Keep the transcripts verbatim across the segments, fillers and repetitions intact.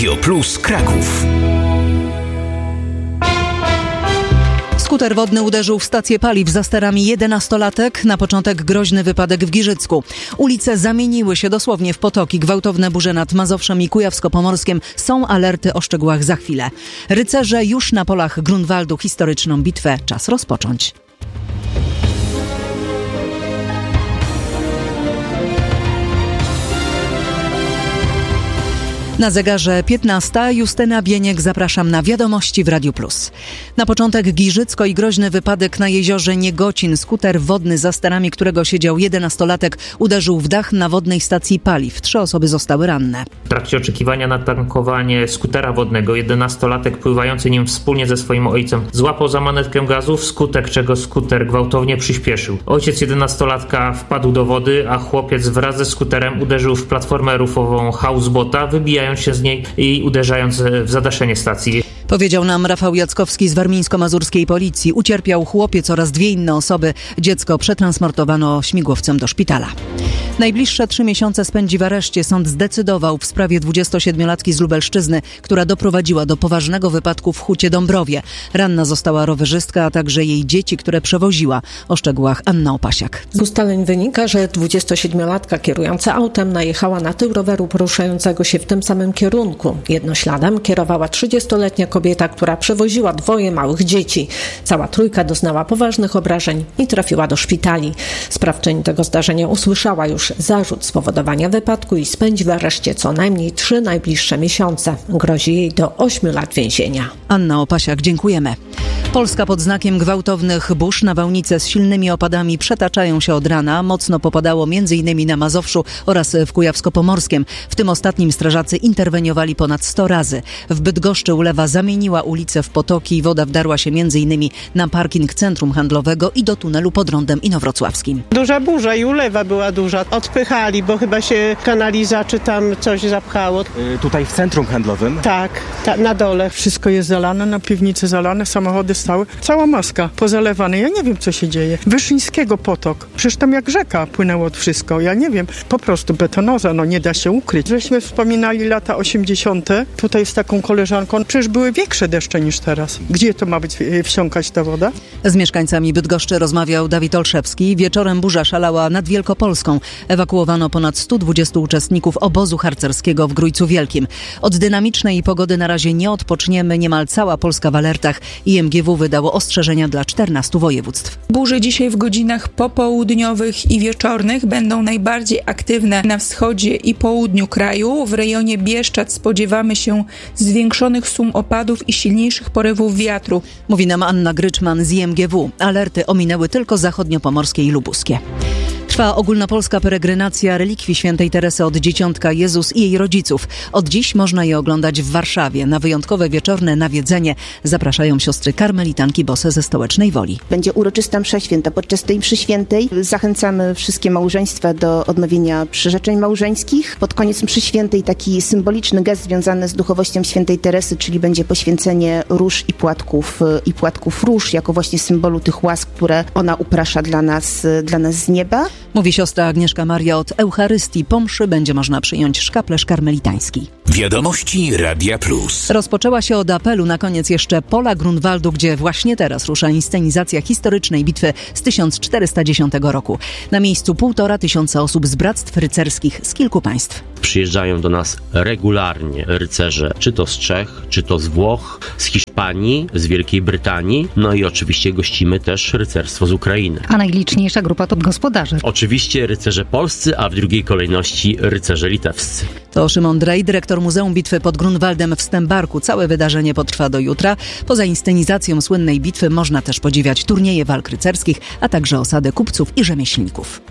Radio Plus Kraków. Skuter wodny uderzył w stację paliw za sterami jedenastolatek. Na początek groźny wypadek w Giżycku. Ulice zamieniły się dosłownie w potoki. Gwałtowne burze nad Mazowszem i Kujawsko-Pomorskiem. Są alerty o szczegółach za chwilę. Rycerze już na polach Grunwaldu. Historyczną bitwę czas rozpocząć. Na zegarze piętnasta. Justyna Bieniek, zapraszam na wiadomości w Radiu Plus. Na początek Giżycko i groźny wypadek na jeziorze Niegocin. Skuter wodny, za sterami którego siedział jedenastolatek, uderzył w dach na wodnej stacji paliw. Trzy osoby zostały ranne. W trakcie oczekiwania na tankowanie skutera wodnego jedenastolatek pływający nim wspólnie ze swoim ojcem złapał za manetkę gazu, wskutek czego skuter gwałtownie przyspieszył. Ojciec jedenastolatka wpadł do wody, a chłopiec wraz ze skuterem uderzył w platformę rufową housebota, wybijając się z niej i uderzając w zadaszenie stacji. Powiedział nam Rafał Jackowski z warmińsko-mazurskiej policji. Ucierpiał chłopiec oraz dwie inne osoby. Dziecko przetransportowano śmigłowcem do szpitala. Najbliższe trzy miesiące spędzi w areszcie. Sąd zdecydował w sprawie dwudziestosiedmiolatki z Lubelszczyzny, która doprowadziła do poważnego wypadku w Hucie Dąbrowie. Ranna została rowerzystka, a także jej dzieci, które przewoziła. O szczegółach Anna Opasiak. Z ustaleń wynika, że dwudziestosiedmiolatka kierująca autem najechała na tył roweru poruszającego się w tym samym kierunku. Jednośladem kierowała trzydziestoletnia kobieta, która przewoziła dwoje małych dzieci. Cała trójka doznała poważnych obrażeń i trafiła do szpitali. Sprawczyni tego zdarzenia usłyszała już zarzut spowodowania wypadku i spędzi w areszcie co najmniej trzy najbliższe miesiące. Grozi jej do ośmiu lat więzienia. Anna Opasiak, dziękujemy. Polska pod znakiem gwałtownych burz. Nawałnice z silnymi opadami przetaczają się od rana. Mocno popadało m.in. na Mazowszu oraz w Kujawsko-Pomorskiem. W tym ostatnim strażacy interweniowali ponad sto razy. W Bydgoszczy ulewa zamieniła ulicę w potoki. Woda wdarła się m.in. na parking centrum handlowego i do tunelu pod rondem inowrocławskim. Duża burza i ulewa była duża. Odpychali, bo chyba się kanaliza czy tam coś zapchało. Yy, tutaj w centrum handlowym? Tak, ta, na dole. Wszystko jest zalane, na piwnicy zalane, samochody stały. Cała maska pozalewana. Ja nie wiem, co się dzieje. Wyszyńskiego potok. Przecież tam jak rzeka płynęło wszystko. Ja nie wiem. Po prostu betonoza, no nie da się ukryć. Żeśmy wspominali lata osiemdziesiąte. Tutaj z taką koleżanką. Przecież były większe deszcze niż teraz. Gdzie to ma być wsiąkać ta woda? Z mieszkańcami Bydgoszczy rozmawiał Dawid Olszewski. Wieczorem burza szalała nad Wielkopolską. Ewakuowano ponad stu dwudziestu uczestników obozu harcerskiego w Grójcu Wielkim. Od dynamicznej pogody na razie nie odpoczniemy. Niemal cała Polska w alertach. I M G W wydało ostrzeżenia dla czternastu województw. Burze dzisiaj w godzinach popołudniowych i wieczornych będą najbardziej aktywne na wschodzie i południu kraju. W rejonie Bieszczad spodziewamy się zwiększonych sum opadów i silniejszych porywów wiatru. Mówi nam Anna Gryczman z I M G W. Alerty ominęły tylko zachodniopomorskie i lubuskie. Trwa ogólnopolska peregrinacja relikwii świętej Teresy od Dzieciątka Jezus i jej rodziców. Od dziś można je oglądać w Warszawie. Na wyjątkowe wieczorne nawiedzenie zapraszają siostry karmelitanki bose ze Stołecznej Woli. Będzie uroczysta msza święta. Podczas tej mszy świętej zachęcamy wszystkie małżeństwa do odnowienia przyrzeczeń małżeńskich. Pod koniec mszy świętej taki symboliczny gest związany z duchowością świętej Teresy, czyli będzie poświęcenie róż i płatków, i płatków róż, jako właśnie symbolu tych łask, które ona uprasza dla nas, dla nas z nieba. Mówi siostra Agnieszka Maria. Od Eucharystii po mszy będzie można przyjąć szkaplerz karmelitański. Wiadomości Radia Plus. Rozpoczęła się od apelu. Na koniec jeszcze pola Grunwaldu, gdzie właśnie teraz rusza inscenizacja historycznej bitwy z tysiąc czterysta dziesiątego roku. Na miejscu półtora tysiąca osób z bractw rycerskich z kilku państw. Przyjeżdżają do nas regularnie rycerze, czy to z Czech, czy to z Włoch, z Hiszpanii, z Wielkiej Brytanii, no i oczywiście gościmy też rycerstwo z Ukrainy. A najliczniejsza grupa to gospodarze. Oczywiście rycerze polscy, a w drugiej kolejności rycerze litewscy. To Szymon Drej, dyrektor Muzeum Bitwy pod Grunwaldem w Stębarku. Całe wydarzenie potrwa do jutra. Poza inscenizacją słynnej bitwy można też podziwiać turnieje walk rycerskich, a także osady kupców i rzemieślników.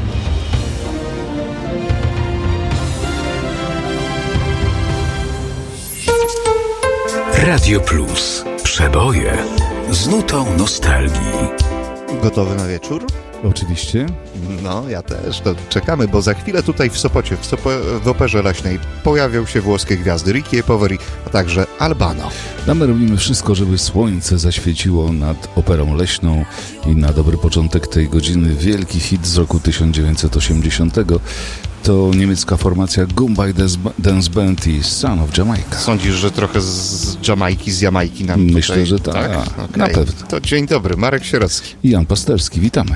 Radio Plus. Przeboje z nutą nostalgii. Gotowy na wieczór? Oczywiście. No, ja też. To czekamy, bo za chwilę tutaj w Sopocie, w, Sopo- w Operze Leśnej pojawią się włoskie gwiazdy Ricky e Poveri, a także Albano. A my robimy wszystko, żeby słońce zaświeciło nad Operą Leśną i na dobry początek tej godziny wielki hit z roku tysiąc dziewięćset osiemdziesiątego. To niemiecka formacja Goombay Dance Band i Son of Jamaica. Sądzisz, że trochę z Jamajki, z Jamajki nam Myślę, tutaj... że tak, tak? Okay. Na pewno. To dzień dobry, Marek Sierocki i Jan Pasterski, witamy.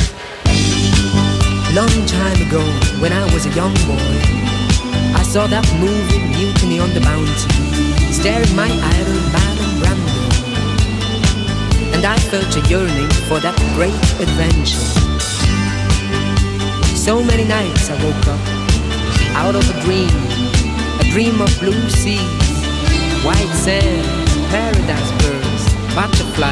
Long time ago, when I was a young boy, I saw that moving mutiny on the bounty, staring my iron Marlon Brando, and I felt a yearning for that great adventure. So many nights I woke up out of a dream, a dream of blue seas, white sand, paradise birds, butterflies.